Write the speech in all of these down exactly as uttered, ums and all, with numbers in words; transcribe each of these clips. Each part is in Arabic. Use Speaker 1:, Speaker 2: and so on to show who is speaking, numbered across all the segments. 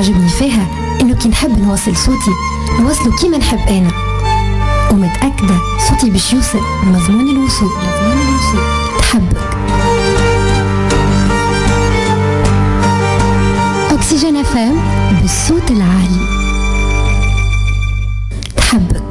Speaker 1: يعجبني فيها إنه كي نحب نوصل صوتي نوصله كيما نحب أنا، ومتأكدة صوتي باش يوصل مضمون الوصول. مضمون الوصول. تحبك. أكسجين اف ام بالصوت العالي. تحبك.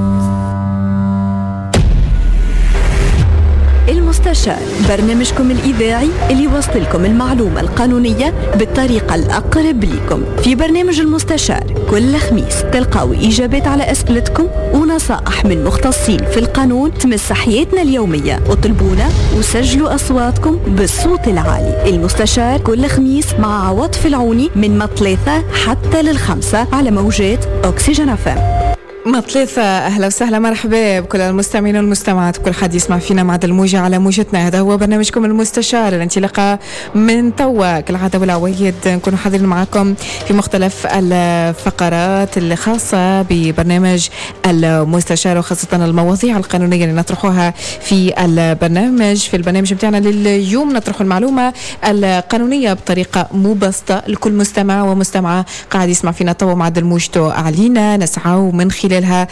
Speaker 2: المستشار، برنامجكم الإذاعي اللي يوصل لكم المعلومة القانونية بالطريقة الأقرب لكم. في برنامج المستشار كل خميس تلقاو إجابات على أسئلتكم ونصائح من مختصين في القانون تمس حياتنا اليومية. اطلبونا وسجلوا أصواتكم بالصوت العالي. المستشار كل خميس مع عواطف العوني من مطلثة حتى للخمسة على موجات أكسجين اف ام.
Speaker 3: مطلثة، أهلا وسهلا، مرحبا بكل المستمعين والمستمعات وكل حد يسمع فينا مع الموجة على موجتنا. هذا هو برنامجكم المستشار الانطلاقة من توا كالعادة والعوايد نكون حاضرين معكم في مختلف الفقرات الخاصة ببرنامج المستشار، وخاصة المواضيع القانونية اللي نطرحوها في البرنامج. في البرنامج بتاعنا لليوم نطرح المعلومة القانونية بطريقة مبسطة لكل مستمع ومستمعة قاعد يسمع فينا توا مع الموجة علينا. نسعى من خلال لها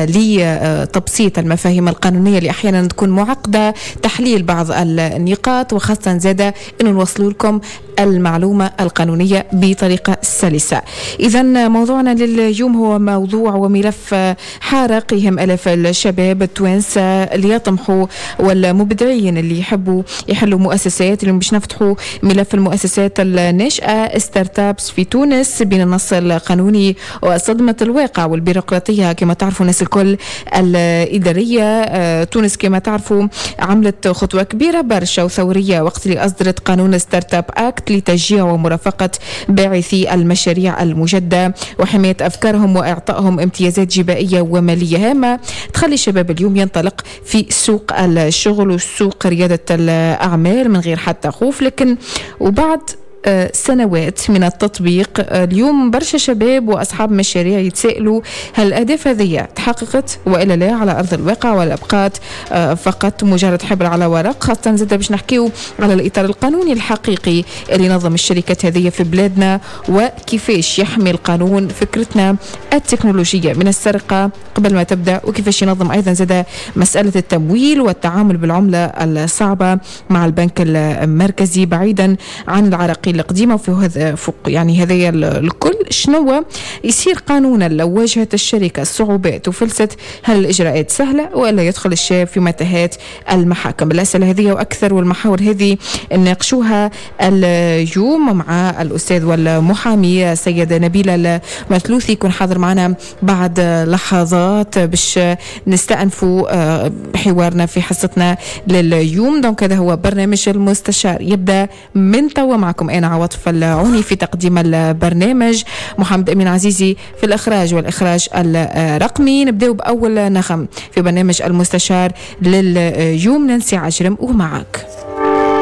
Speaker 3: لتبسيط المفاهيم القانونية اللي أحيانا تكون معقدة، تحليل بعض النقاط، وخاصة زادة أنه نوصل لكم المعلومة القانونية بطريقة سلسة. إذن موضوعنا لليوم هو موضوع وملف حارق يهم ألف الشباب التوانسة اللي يطمحوا والمبدعين اللي يحبوا يحلوا مؤسسات، اللي مش نفتحوا ملف المؤسسات الناشئة ستارت ابس في تونس بين النص القانوني وصدمة الواقع والبيروقراطية. كما تعرفوا الناس الكل الإدارية، تونس كما تعرفوا عملت خطوة كبيرة برشا وثورية وقت اللي أصدرت قانون ستارت اب اكت لتشجيع ومرافقة باعثي المشاريع المجدة وحماية أفكارهم وإعطائهم امتيازات جبائية ومالية هامة تخلي الشباب اليوم ينطلق في سوق الشغل وسوق ريادة الأعمال من غير حتى خوف. لكن وبعد سنوات من التطبيق اليوم برشا شباب وأصحاب مشاريع يتسائلوا هل الأهداف هذه تحققت وإلا لا على أرض الواقع، ولا بقات فقط مجرد حبر على ورق، خاصة زادة باش نحكيو على الإطار القانوني الحقيقي اللي نظم الشركات هذه في بلادنا، وكيفاش يحمي القانون فكرتنا التكنولوجية من السرقة قبل ما تبدأ، وكيفاش ينظم أيضا زادة مسألة التمويل والتعامل بالعملة الصعبة مع البنك المركزي بعيدا عن العراقيل القديمة. وفي هذا فوق يعني هذا الكل شنو يصير قانونا لو واجهت الشركة الصعوبات وفلست؟ هل الإجراءات سهلة ولا يدخل الشاب في متاهات المحاكم؟ الأسئلة هذه وأكثر والمحاور هذه نناقشوها اليوم مع الأستاذ والمحامي السيد نبيل المثلوثي، يكون حاضر معنا بعد لحظات باش نستأنفوا حوارنا في حصتنا لليوم. دونك هذا هو برنامج المستشار يبدأ من توا معكم أنا عواطف العوني في تقديم البرنامج، محمد أمين عزيزي في الإخراج والإخراج الرقمي. نبدأ بأول نغم في برنامج المستشار لليوم، نانسي عجرم ومعك.